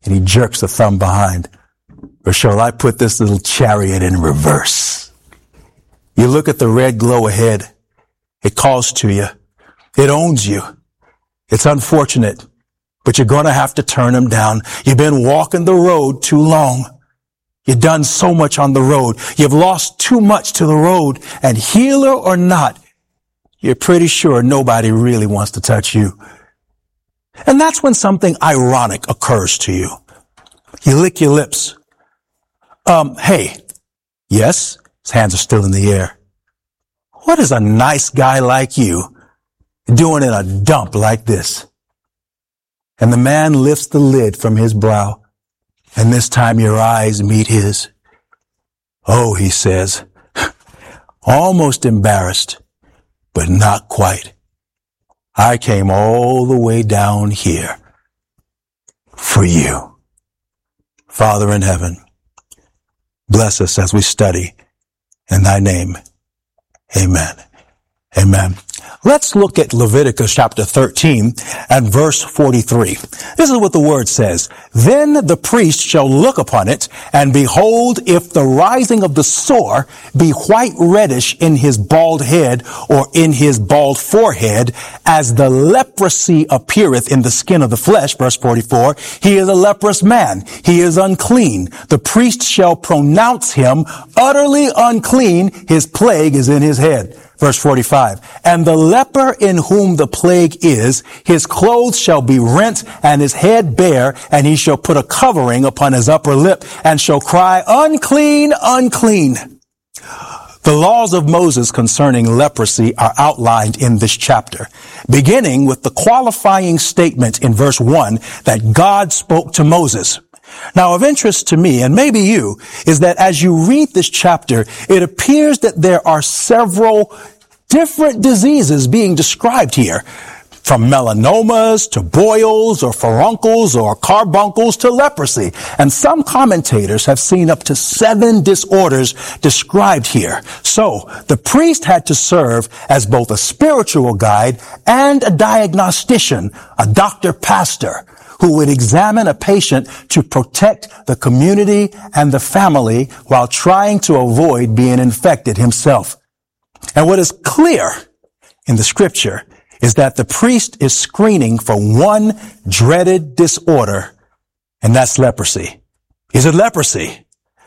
And he jerks the thumb behind. Or shall I put this little chariot in reverse? You look at the red glow ahead. It calls to you. It owns you. It's unfortunate, but you're going to have to turn him down. You've been walking the road too long. You've done so much on the road. You've lost too much to the road. And healer or not, you're pretty sure nobody really wants to touch you. And that's when something ironic occurs to you. You lick your lips. Hey. Yes? His hands are still in the air. What is a nice guy like you doing in a dump like this? And the man lifts the lid from his brow. And this time your eyes meet his. Oh, he says, almost embarrassed, but not quite. I came all the way down here for you. Father in heaven, bless us as we study in thy name. Amen. Amen. Let's look at Leviticus chapter 13 and verse 43. This is what the word says. Then the priest shall look upon it, and behold, if the rising of the sore be white reddish in his bald head or in his bald forehead, as the leprosy appeareth in the skin of the flesh, verse 44, he is a leprous man. He is unclean. The priest shall pronounce him utterly unclean. His plague is in his head. Verse 45, and the leper in whom the plague is, his clothes shall be rent and his head bare, and he shall put a covering upon his upper lip and shall cry, unclean, unclean. The laws of Moses concerning leprosy are outlined in this chapter, beginning with the qualifying statement in verse 1 that God spoke to Moses. Now, of interest to me, and maybe you, is that as you read this chapter, it appears that there are several different diseases being described here, from melanomas to boils or furuncles or carbuncles to leprosy. And some commentators have seen up to 7 disorders described here. So the priest had to serve as both a spiritual guide and a diagnostician, a doctor-pastor, who would examine a patient to protect the community and the family while trying to avoid being infected himself. And what is clear in the scripture is that the priest is screening for one dreaded disorder, and that's leprosy. Is it leprosy?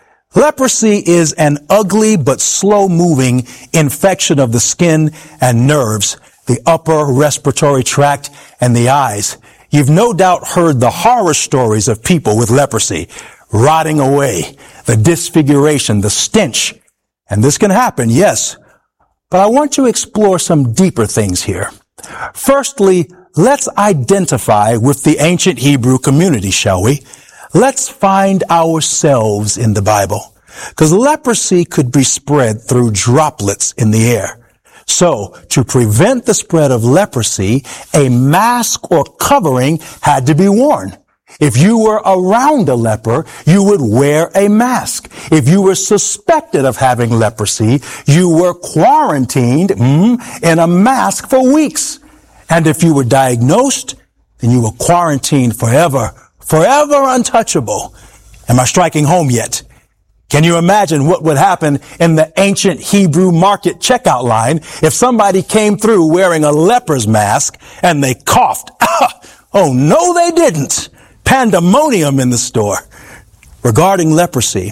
Leprosy is an ugly but slow-moving infection of the skin and nerves, the upper respiratory tract, and the eyes. You've no doubt heard the horror stories of people with leprosy, rotting away, the disfiguration, the stench. And this can happen, yes. But I want to explore some deeper things here. Firstly, let's identify with the ancient Hebrew community, shall we? Let's find ourselves in the Bible. Because leprosy could be spread through droplets in the air. So, to prevent the spread of leprosy, a mask or covering had to be worn. If you were around a leper, you would wear a mask. If you were suspected of having leprosy, you were quarantined in a mask for weeks. And if you were diagnosed, then you were quarantined forever, forever untouchable. Am I striking home yet? Can you imagine what would happen in the ancient Hebrew market checkout line if somebody came through wearing a leper's mask and they coughed? Oh, no, they didn't. Pandemonium in the store. Regarding leprosy,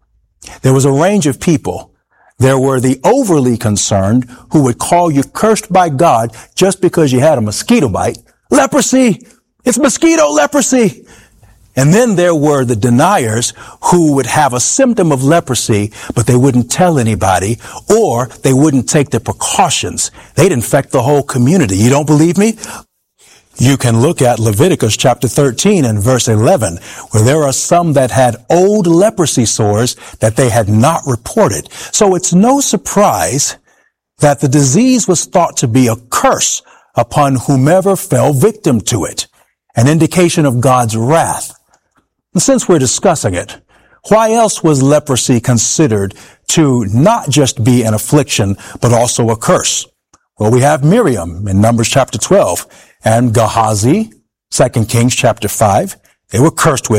there was a range of people. There were the overly concerned who would call you cursed by God just because you had a mosquito bite. Leprosy! It's mosquito leprosy! And then there were the deniers who would have a symptom of leprosy, but they wouldn't tell anybody, or they wouldn't take the precautions. They'd infect the whole community. You don't believe me? You can look at Leviticus chapter 13 and verse 11, where there are some that had old leprosy sores that they had not reported. So it's no surprise that the disease was thought to be a curse upon whomever fell victim to it, an indication of God's wrath. And since we're discussing it, why else was leprosy considered to not just be an affliction, but also a curse? Well, we have Miriam in Numbers chapter 12 and Gehazi, 2 Kings chapter 5. They were cursed with